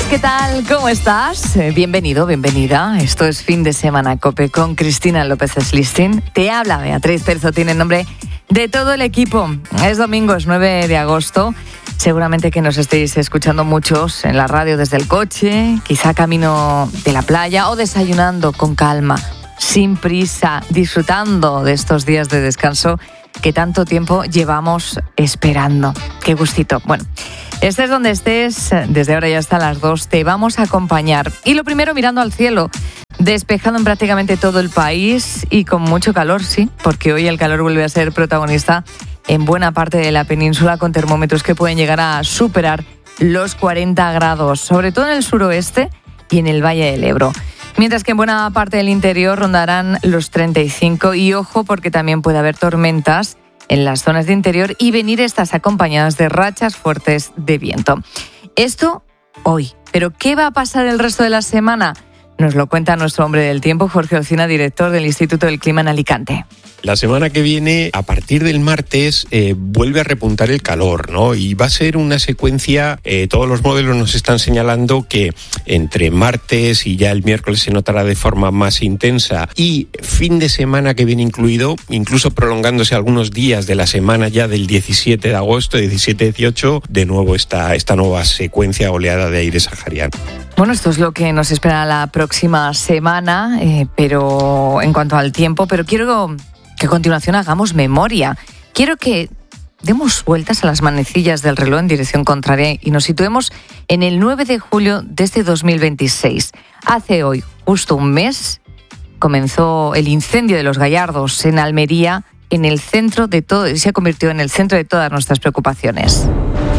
¿qué tal? ¿Cómo estás? Bienvenido, bienvenida. Esto es Fin de Semana COPE con Cristina López Slistin. Te habla Beatriz Perzo, tiene el nombre de todo el equipo. Es domingo, es 9 de agosto. Seguramente que nos estéis escuchando muchos en la radio desde el coche, quizá camino de la playa o desayunando con calma, sin prisa, disfrutando de estos días de descanso que tanto tiempo llevamos esperando. Qué gustito. Bueno, estés donde estés, desde ahora ya hasta las 2, te vamos a acompañar. Y lo primero, mirando al cielo, despejado en prácticamente todo el país y con mucho calor, sí, porque hoy el calor vuelve a ser protagonista en buena parte de la península, con termómetros que pueden llegar a superar los 40 grados, sobre todo en el suroeste y en el Valle del Ebro. Mientras que en buena parte del interior rondarán los 35 y ojo porque también puede haber tormentas en las zonas de interior y venir estas acompañadas de rachas fuertes de viento. Esto hoy, pero ¿qué va a pasar el resto de la semana? Nos lo cuenta nuestro hombre del tiempo, Jorge Olcina, director del Instituto del Clima en Alicante. La semana que viene, a partir del martes, vuelve a repuntar el calor, ¿no? Y va a ser una secuencia, todos los modelos nos están señalando que entre martes y ya el miércoles se notará de forma más intensa y fin de semana que viene incluido, incluso prolongándose algunos días de la semana ya del 17 de agosto, 17-18, de nuevo esta nueva secuencia oleada de aire sahariano. Bueno, esto es lo que nos espera la próxima semana, pero en cuanto al tiempo, pero quiero que a continuación hagamos memoria. Quiero que demos vueltas a las manecillas del reloj en dirección contraria y nos situemos en el 9 de julio de este 2026. Hace hoy, justo un mes, comenzó el incendio de Los Gallardos en Almería, en el centro de todo, y se ha convertido en el centro de todas nuestras preocupaciones.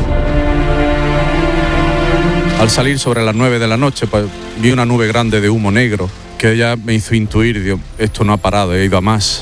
Al salir sobre las 9 de la noche, pues, vi una nube grande de humo negro que ya me hizo intuir, digo, esto no ha parado, he ido a más.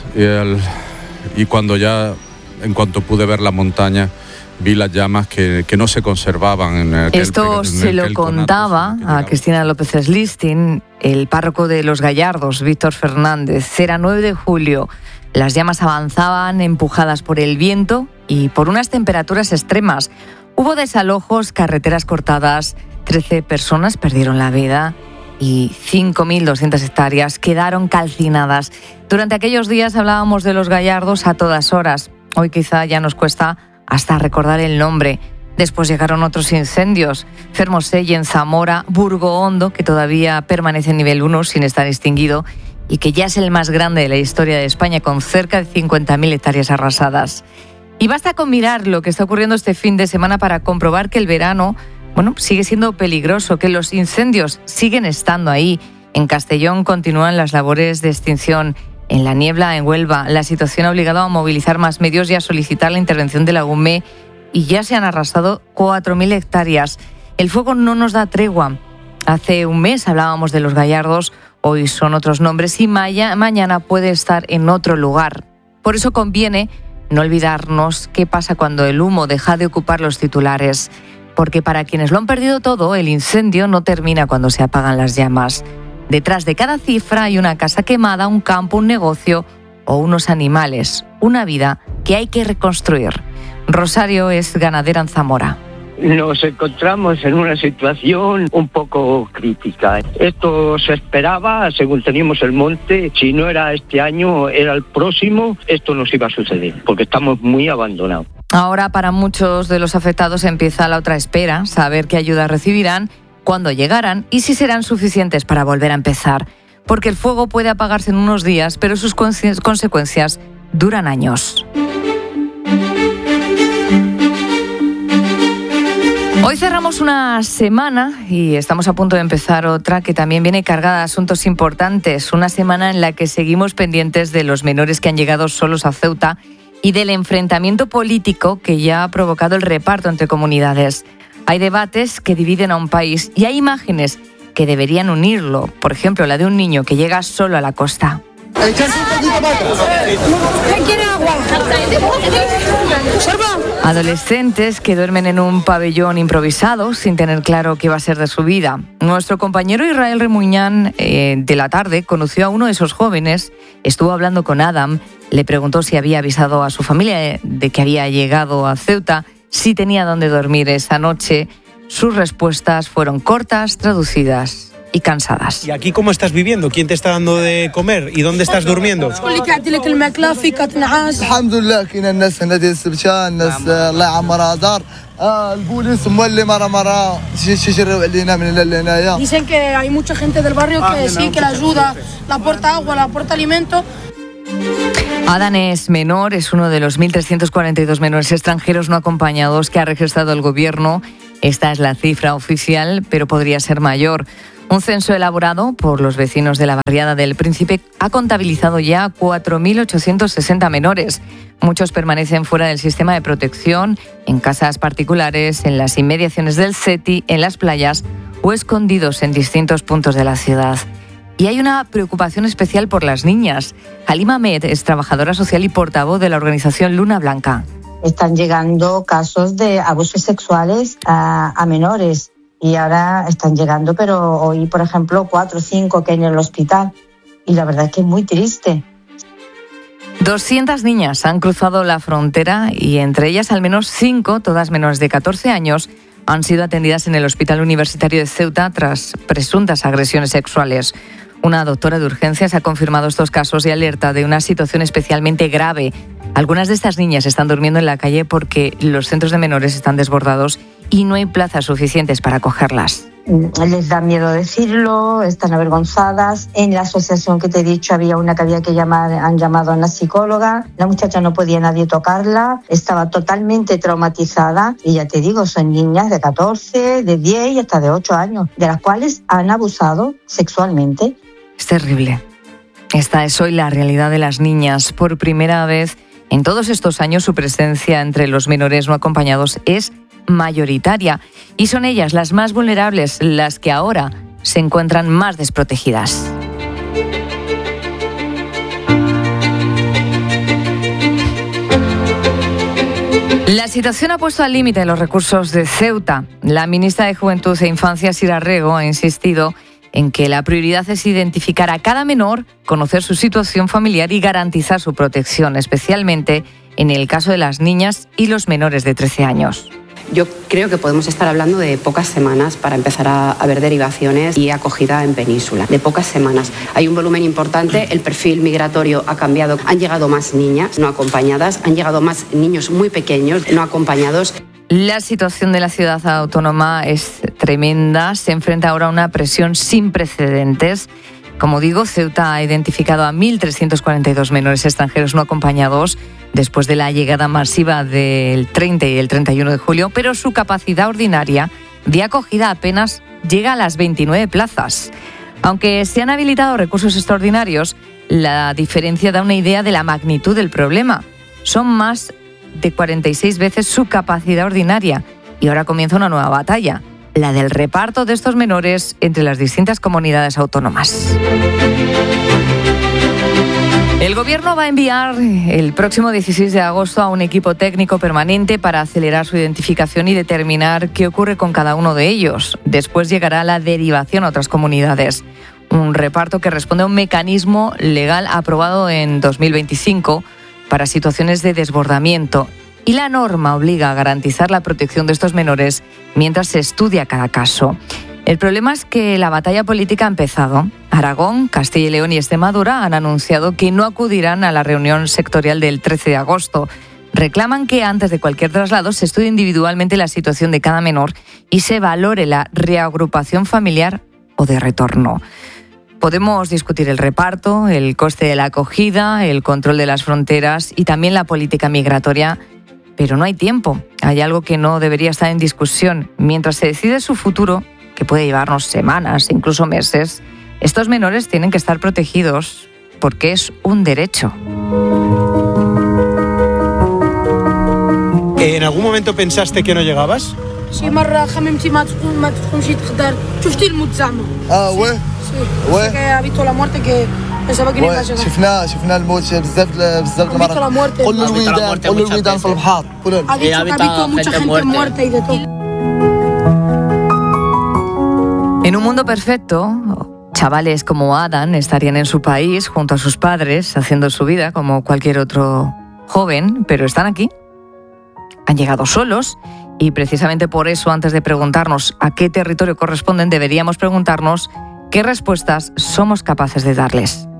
Y cuando ya, en cuanto pude ver la montaña, vi las llamas que no se conservaban en aquel. Esto se lo contaba a Cristina López Slistin, el párroco de Los Gallardos, Víctor Fernández. Era 9 de julio, las llamas avanzaban empujadas por el viento y por unas temperaturas extremas. Hubo desalojos, carreteras cortadas, 13 personas perdieron la vida y 5.200 hectáreas quedaron calcinadas. Durante aquellos días hablábamos de Los Gallardos a todas horas. Hoy quizá ya nos cuesta hasta recordar el nombre. Después llegaron otros incendios, Fermoselle en Zamora, Burgo Hondo, que todavía permanece en nivel 1 sin estar extinguido y que ya es el más grande de la historia de España, con cerca de 50.000 hectáreas arrasadas. Y basta con mirar lo que está ocurriendo este fin de semana para comprobar que el verano, sigue siendo peligroso, que los incendios siguen estando ahí. En Castellón continúan las labores de extinción. En La Niebla, en Huelva, la situación ha obligado a movilizar más medios y a solicitar la intervención de la UME y ya se han arrasado 4.000 hectáreas. El fuego no nos da tregua. Hace un mes hablábamos de Los Gallardos, hoy son otros nombres y mañana puede estar en otro lugar. Por eso conviene no olvidarnos qué pasa cuando el humo deja de ocupar los titulares. Porque para quienes lo han perdido todo, el incendio no termina cuando se apagan las llamas. Detrás de cada cifra hay una casa quemada, un campo, un negocio o unos animales. Una vida que hay que reconstruir. Rosario es ganadera en Zamora. Nos encontramos en una situación un poco crítica. Esto se esperaba, según teníamos el monte, si no era este año, era el próximo, esto nos iba a suceder, porque estamos muy abandonados. Ahora para muchos de los afectados empieza la otra espera, saber qué ayuda recibirán, cuándo llegarán y si serán suficientes para volver a empezar. Porque el fuego puede apagarse en unos días, pero sus consecuencias duran años. Hoy cerramos una semana y estamos a punto de empezar otra que también viene cargada de asuntos importantes. Una semana en la que seguimos pendientes de los menores que han llegado solos a Ceuta y del enfrentamiento político que ya ha provocado el reparto entre comunidades. Hay debates que dividen a un país y hay imágenes que deberían unirlo. Por ejemplo, la de un niño que llega solo a la costa. ¿Quiere agua? Adolescentes que duermen en un pabellón improvisado sin tener claro qué va a ser de su vida. Nuestro compañero Israel Remuñán de la tarde conoció a uno de esos jóvenes, estuvo hablando con Adam, le preguntó si había avisado a su familia de que había llegado a Ceuta, si tenía dónde dormir esa noche sus respuestas fueron cortas, traducidas y cansadas. ¿Y aquí cómo estás viviendo? ¿Quién te está dando de comer? ¿Y dónde estás durmiendo? Dicen que hay mucha gente del barrio que sí, que la ayuda, la aporta agua, la aporta alimento. Adán es menor, es uno de los 1.342 menores extranjeros no acompañados que ha registrado el gobierno. Esta es la cifra oficial, pero podría ser mayor. Un censo elaborado por los vecinos de la barriada del Príncipe ha contabilizado ya 4.860 menores. Muchos permanecen fuera del sistema de protección, en casas particulares, en las inmediaciones del CETI, en las playas o escondidos en distintos puntos de la ciudad. Y hay una preocupación especial por las niñas. Halima Ahmed es trabajadora social y portavoz de la organización Luna Blanca. Están llegando casos de abusos sexuales a menores. Y ahora están llegando, pero hoy, por ejemplo, 4 o 5 que hay en el hospital. Y la verdad es que es muy triste. 200 niñas han cruzado la frontera y entre ellas al menos 5, todas menores de 14 años, han sido atendidas en el Hospital Universitario de Ceuta tras presuntas agresiones sexuales. Una doctora de urgencias ha confirmado estos casos y alerta de una situación especialmente grave. Algunas de estas niñas están durmiendo en la calle porque los centros de menores están desbordados y no hay plazas suficientes para acogerlas. Les da miedo decirlo, están avergonzadas. En la asociación que te he dicho había una que había que llamar, han llamado a una psicóloga. La muchacha no podía nadie tocarla, estaba totalmente traumatizada. Y ya te digo, son niñas de 14, de 10 y hasta de 8 años, de las cuales han abusado sexualmente. Es terrible. Esta es hoy la realidad de las niñas. Por primera vez en todos estos años su presencia entre los menores no acompañados es mayoritaria y son ellas las más vulnerables, las que ahora se encuentran más desprotegidas. La situación ha puesto al límite los recursos de Ceuta. La ministra de Juventud e Infancia, Sira Rego, ha insistido en que la prioridad es identificar a cada menor, conocer su situación familiar y garantizar su protección, especialmente en el caso de las niñas y los menores de 13 años. Yo creo que podemos estar hablando de pocas semanas para empezar a ver derivaciones y acogida en península. De pocas semanas. Hay un volumen importante, el perfil migratorio ha cambiado. Han llegado más niñas no acompañadas, han llegado más niños muy pequeños no acompañados. La situación de la ciudad autónoma es tremenda. Se enfrenta ahora a una presión sin precedentes. Como digo, Ceuta ha identificado a 1.342 menores extranjeros no acompañados después de la llegada masiva del 30 y el 31 de julio, pero su capacidad ordinaria de acogida apenas llega a las 29 plazas. Aunque se han habilitado recursos extraordinarios, la diferencia da una idea de la magnitud del problema. Son más de 46 veces su capacidad ordinaria y ahora comienza una nueva batalla, la del reparto de estos menores entre las distintas comunidades autónomas. El Gobierno va a enviar el próximo 16 de agosto a un equipo técnico permanente para acelerar su identificación y determinar qué ocurre con cada uno de ellos. Después llegará la derivación a otras comunidades. Un reparto que responde a un mecanismo legal aprobado en 2025 para situaciones de desbordamiento. Y la norma obliga a garantizar la protección de estos menores mientras se estudia cada caso. El problema es que la batalla política ha empezado. Aragón, Castilla y León y Extremadura han anunciado que no acudirán a la reunión sectorial del 13 de agosto. Reclaman que antes de cualquier traslado se estudie individualmente la situación de cada menor y se valore la reagrupación familiar o de retorno. Podemos discutir el reparto, el coste de la acogida, el control de las fronteras y también la política migratoria, pero no hay tiempo. Hay algo que no debería estar en discusión. Mientras se decide su futuro, que puede llevarnos semanas, incluso meses, estos menores tienen que estar protegidos porque es un derecho. ¿En algún momento pensaste que no llegabas? Sí, مرة خممتي ما تكون شي تقدر شفتي الموت زعما. وين؟ وين؟ que ha visto la muerte que pensaba que no iba a llegar. شفنا الموت بزاف المرات. قول له الودان في البحر. Ha dicho que ha visto mucha gente muerta y de todo. En un mundo perfecto, chavales como Adán estarían en su país junto a sus padres, haciendo su vida como cualquier otro joven, pero están aquí. Han llegado solos Y precisamente por eso, antes de preguntarnos a qué territorio corresponden, deberíamos preguntarnos qué respuestas somos capaces de darles.